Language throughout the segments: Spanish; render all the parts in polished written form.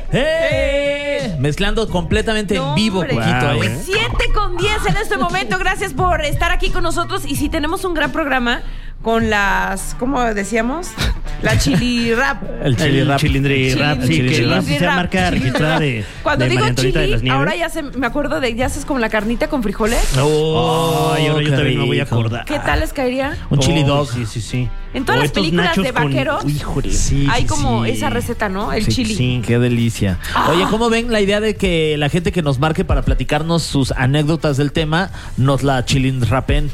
Mezclando completamente en vivo, hombre. Coquito. 7:10 en este momento. Gracias por estar aquí con nosotros. Y sí, tenemos un gran programa con las, ¿cómo decíamos? La chili rap. El chili rap. Chilindri rap, sí, que Chilindri la sea rap, marca chilindri registrada rap. de Cuando de digo María Antonieta de chili, las Nieves. ahora me acuerdo de, ya haces como la carnita con frijoles. Ay, ahora yo qué también me voy a rico. acordar. ¿Qué tal les caería? Un chili dog. Sí. En todas O las estos películas nachos de vaqueros Híjole. Sí, hay sí, como sí. esa receta, ¿no? El Sí, chili. Sí, qué delicia. Oye, ¿cómo ven la idea de que la gente que nos marque para platicarnos sus anécdotas del tema nos la chilindrapen?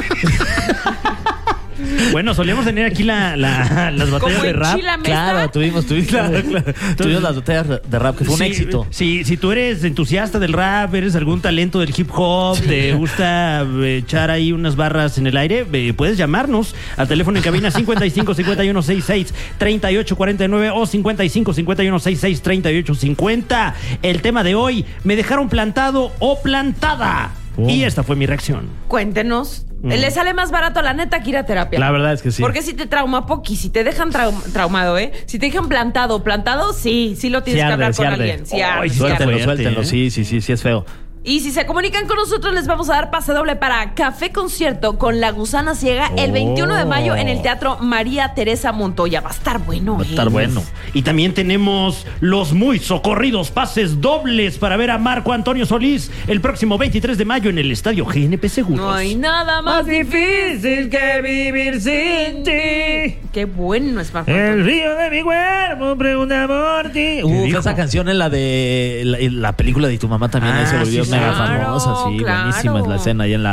Bueno, solíamos tener aquí las batallas Como de en rap. Chila Mesta. Claro, tuvimos las batallas de rap, que fue un Sí, éxito. Si tú eres entusiasta del rap, eres algún talento del hip hop, te gusta echar ahí unas barras en el aire, puedes llamarnos al teléfono en cabina 55 51 66 38 49 o 55 51 66 38 50. El tema de hoy: ¿me dejaron plantado o plantada? Y esta fue mi reacción. Cuéntenos. Le sale más barato, la neta, que ir a terapia. La verdad es que sí. Porque si te trauma poqui, si te dejan traumado, si te dejan plantado, sí lo tienes Sí que arde, hablar sí con arde. alguien. Sí Ay, arde, sí suéltalo, arde. Suéltenlo, sí, es feo. Y si se comunican con nosotros, les vamos a dar pase doble para Café Concierto con La Gusana Ciega el 21 de mayo en el Teatro María Teresa Montoya. Va a estar bueno, Va a estar bueno. Y también tenemos los muy socorridos pases dobles para ver a Marco Antonio Solís el próximo 23 de mayo en el Estadio GNP Seguros. No hay nada más difícil que vivir sin ti. Qué bueno es Marco El Antonio. río de mi cuerpo pregunta por ti. Esa canción en la de la película de Tu Mamá también se volvió sí, mega claro, famosa, sí, claro. buenísima es la escena ahí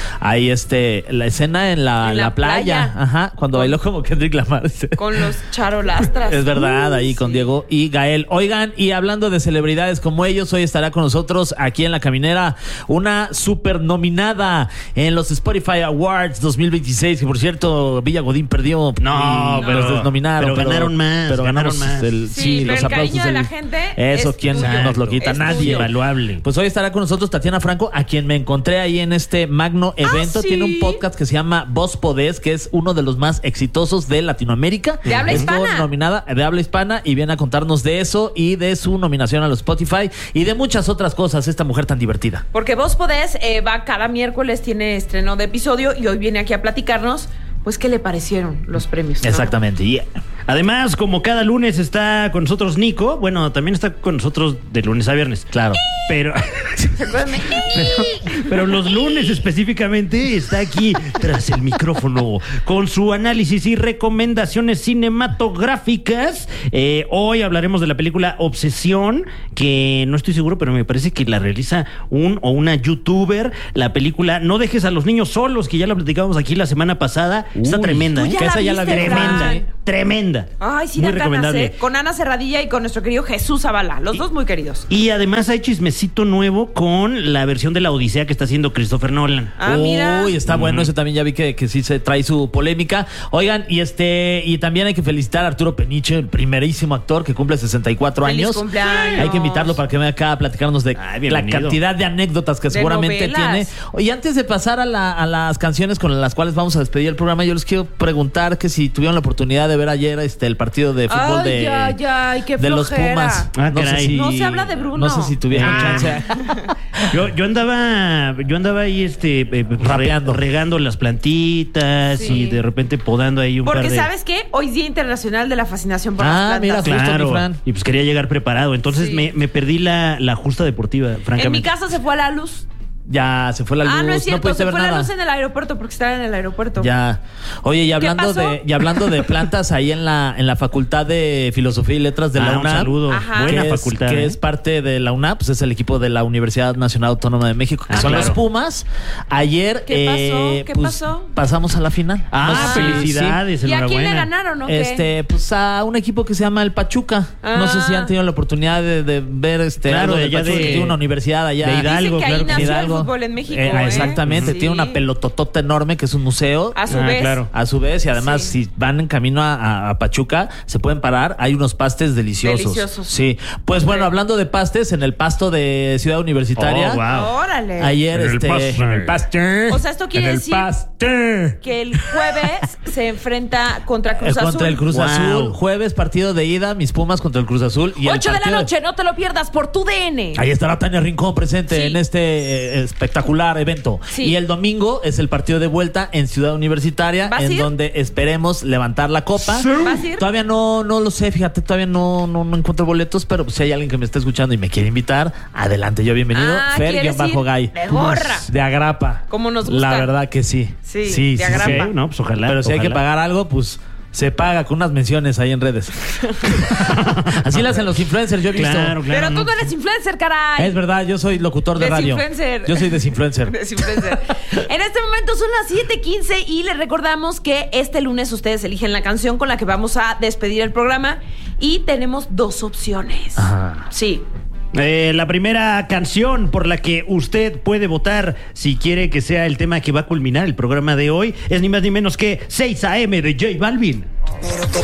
la escena en la playa, ajá, cuando bailó como Kendrick Lamar. Con los charolastras. Es verdad, ahí con sí. Diego y Gael. Oigan, y hablando de celebridades como ellos, hoy estará con nosotros aquí en La Caminera una super nominada en los Spotify Awards 2026, que por cierto, Villa Godín perdió. No, y pero los desnominaron. pero ganaron más, Pero ganaron ganamos más. Sí, pero los el aplausos cariño de la gente Eso, es ¿quién tuyo. nos lo quita? Es Nadie. tuyo. Invaluable. Pues hoy estará con nosotros Tatiana Franco, a quien me encontré ahí en este magno evento. ¿sí? Tiene un podcast que se llama Vos Podés, que es uno de los más exitosos de Latinoamérica. De habla Estuvo hispana. nominada de habla hispana y viene a contarnos de eso y de su nominación a los Spotify y de muchas otras cosas. Esta mujer tan divertida. Porque Vos Podés va cada miércoles, tiene estreno de episodio y hoy viene aquí a platicarnos, pues, qué le parecieron los premios, ¿no? Exactamente. Yeah. Además, como cada lunes está con nosotros Nico, bueno, también está con nosotros de lunes a viernes. Claro. Pero, Recuérdenme. pero los lunes específicamente está aquí tras el micrófono con su análisis y recomendaciones cinematográficas. Hoy hablaremos de la película Obsesión, que no estoy seguro, pero me parece que la realiza un o una youtuber. La película No dejes a los niños solos, que ya la platicamos aquí la semana pasada. Está Uy, tremenda, ¿tú ya que la esa ya la vi. viste, Tremenda, Fran? tremenda. Ay, sí, muy da ganas, recomendable. Con Ana Serradilla y con nuestro querido Jesús Zavala, los dos muy queridos. Y además hay chismecito nuevo con la versión de la Odisea que está haciendo Christopher Nolan. Ah, mira. Uy, está bueno. Ese también ya vi que sí se trae su polémica. Oigan, y también hay que felicitar a Arturo Peniche, el primerísimo actor que cumple 64 Feliz años. cumpleaños. Hay que invitarlo para que venga acá a platicarnos de Ay, la bienvenido. cantidad de anécdotas que De seguramente novelas. tiene. Oye, antes de pasar a las canciones con las cuales vamos a despedir el programa, yo les quiero preguntar que si tuvieron la oportunidad de ver ayer el partido de fútbol Ay, qué de los flojera. Pumas. Ah, no sé caray. si, No se habla de Bruno. No sé si tuvieron chance. Yo andaba ahí Rapeando. regando las plantitas Sí. y de repente podando ahí un Porque, par de... ¿sabes qué? Hoy es Día Internacional de la Fascinación por las mira, plantas. justo, mi Claro, Fran. y pues quería llegar preparado. Entonces Sí. me perdí la justa deportiva, En mi francamente. casa se fue a la luz. Ya se fue la luz. No es cierto, pudiste se ver fue la nada. luz en el aeropuerto porque estaba en el aeropuerto. Ya. Oye, y hablando pasó? de plantas ahí en la Facultad de Filosofía y Letras de la Un UNAM. saludo. Ajá. Buena que facultad. que es parte de la UNAM, pues es el equipo de la Universidad Nacional Autónoma de México, que Ah, son claro. los Pumas. Ayer ¿Qué pasó? ¿Qué pues, pasó? pasamos a la final. Ah, No sé si- felicidades, ¿Y a quién enhorabuena. le ganaron o qué? Pues a un equipo que se llama el Pachuca. No sé si han tenido la oportunidad de ver Claro, algo de del allá Pachuca, de- que tiene una universidad allá. de Hidalgo, Dicen que ahí claro que sí. nació el México. fútbol en México. Exactamente, Sí. tiene una pelototota enorme que es un museo. A su vez. Claro. A su vez, y además, Sí. si van en camino a Pachuca, se pueden parar. Hay unos pastes deliciosos. Deliciosos. Sí. Pues bueno, Ok. hablando de pastes, en el pasto de Ciudad Universitaria. Oh, wow. Órale. Ayer, En el paste. en el paste. O sea, esto quiere en el decir paste. que el jueves se enfrenta contra Cruz Azul. Contra el Cruz Wow. Azul. Jueves, partido de ida, mis Pumas contra el Cruz Azul. Y el 8 de la partido noche, no te lo pierdas por tu DN. Ahí estará Tania Rincón presente Sí. en este espectacular evento. Sí. Y el domingo es el partido de vuelta en Ciudad Universitaria, ¿Vas a en ir? donde esperemos levantar la copa. ¿Vas a ir? Todavía no lo sé, fíjate, todavía no encuentro boletos, pero si hay alguien que me está escuchando y me quiere invitar, adelante, yo bienvenido. ¿quieres Fer-Gay. ir? De gorra. De agrapa. Como nos gusta. La verdad que sí. Sí, de agrapa. Ok, no, pues ojalá. Pero si hay que ojalá. pagar algo, pues se paga con unas menciones ahí en redes. Así lo hacen los influencers, yo he visto. Claro, claro. Pero tú no eres influencer, caray. Es verdad, yo soy locutor de radio. Desinfluencer. Yo soy desinfluencer. Desinfluencer. En este momento son las 7:15 y les recordamos que este lunes ustedes eligen la canción con la que vamos a despedir el programa y tenemos dos opciones. Ajá. Sí. La primera canción por la que usted puede votar si quiere que sea el tema que va a culminar el programa de hoy es ni más ni menos que 6 AM de J Balvin. Pero te